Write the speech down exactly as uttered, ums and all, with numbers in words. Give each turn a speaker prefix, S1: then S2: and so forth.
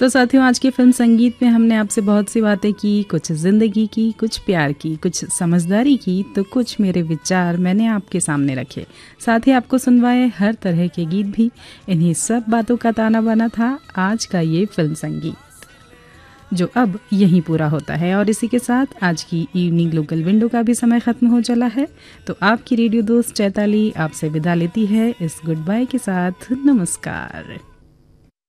S1: तो साथियों, आज के फिल्म संगीत में हमने आपसे बहुत सी बातें की, कुछ ज़िंदगी की, कुछ प्यार की, कुछ समझदारी की, तो कुछ मेरे विचार मैंने आपके सामने रखे। साथ ही आपको सुनवाए हर तरह के गीत भी। इन्हीं सब बातों का ताना बाना था आज का ये फिल्म संगीत, जो अब यहीं पूरा होता है। और इसी के साथ आज की इवनिंग लोकल विंडो का भी समय ख़त्म हो चला है। तो आपकी रेडियो दोस्त चैताली आपसे विदा लेती है इस गुड बाय के साथ। नमस्कार।